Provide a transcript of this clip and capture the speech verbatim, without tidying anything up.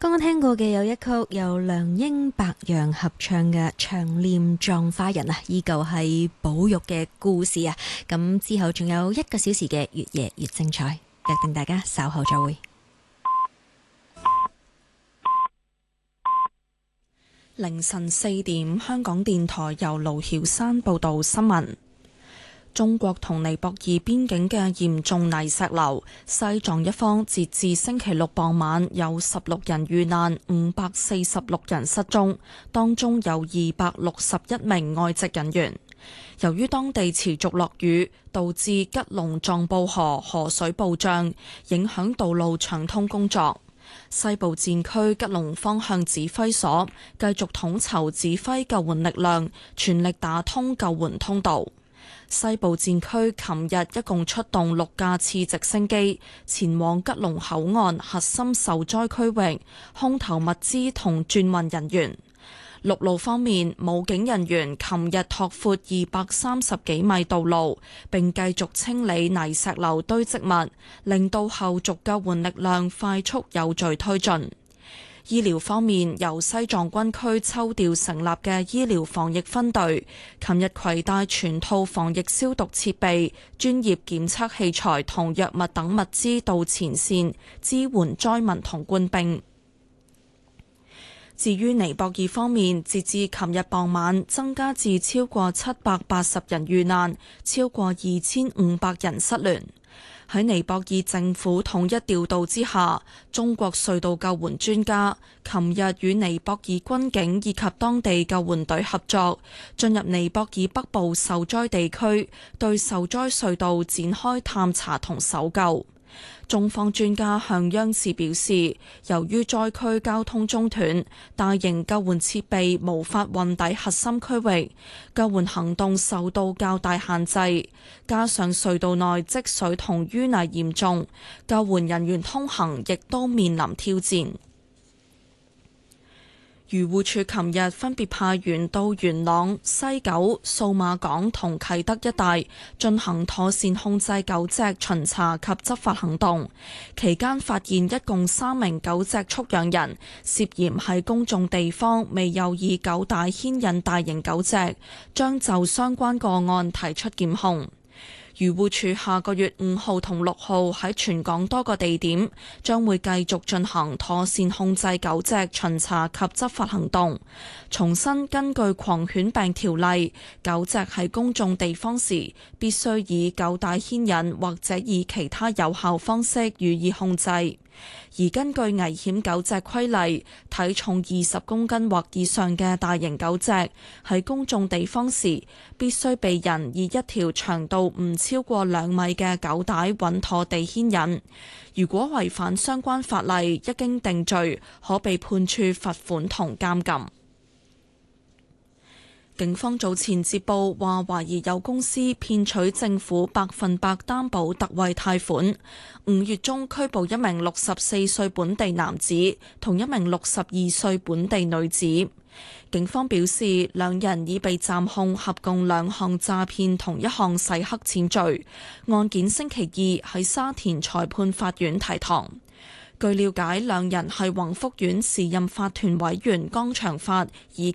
剛剛聽過嘅有一曲由梁英白楊合唱嘅《長念葬花人》啊，依舊係保育嘅故事啊。咁之後仲有一個小時嘅越夜越精彩，約定大家稍後再會。 凌晨四點，香港電台由盧曉山報道新聞。中國同尼泊爾邊境嘅嚴重泥石流，西藏一方截至星期六傍晚有十六人遇難，五百四十六人失蹤，當中有二百六十一名外籍人員。由於當地持續落雨，導致吉隆藏布河河水暴漲，影響道路暢通工作。西部戰區吉隆方向指揮所繼續統籌指揮救援力量，全力打通救援通道。西部戰區琴日一共出動六架次直升機前往吉隆口岸核心受災區域，空投物資同轉運人員。陸路方面，武警人員琴日拓闊二百三十幾米道路，並繼續清理泥石流堆積物，令到後續救援力量快速有序推進。醫療方面，由西藏軍區抽調成立嘅醫療防疫分隊，琴日攜帶全套防疫消毒設備、專業檢測器材同藥物等物資到前線支援災民同官兵。至於尼泊爾方面，截至琴日傍晚，增加至超過七百八十人遇難，超過二千五百人失聯。喺尼泊爾政府統一調度之下，中國隧道救援專家琴日與尼泊爾軍警以及當地救援隊合作，進入尼泊爾北部受災地區，對受災隧道展開探查同搜救。中方專家向央視表示，由於災區交通中斷，大型救援設備無法運抵核心區域，救援行動受到較大限制，加上隧道內積水同淤泥嚴重，救援人員通行亦都面臨挑戰。漁護署琴日分別派員到元朗、西九、數碼港同啟德一帶進行妥善控制狗隻巡查及執法行動，期間發現一共三名狗隻畜養人涉嫌喺公眾地方未有以狗帶牽引大型狗隻，將就相關個案提出檢控。漁護署下個月五號同六號喺全港多個地點將會繼續進行妥善控制狗隻巡查及執法行動。重新根據狂犬病條例，狗隻喺公眾地方時必須以狗帶牽引或者以其他有效方式予以控制。而根據危險狗隻規例，體重二十公斤或以上嘅大型狗隻喺公眾地方時，必須被人以一條長度唔超過兩米嘅狗帶穩妥地牽引。如果違反相關法例，一經定罪，可被判處罰款同監禁。警方早前接報話，懷疑有公司騙取政府百分百擔保特惠貸款。五月中拘捕一名六十四歲本地男子同一名六十二歲本地女子。警方表示，兩人已被暫控合共兩項詐騙同一項洗黑錢罪。案件星期二喺沙田裁判法院提堂。據了解，兩人係宏福苑時任法團委員江長發以及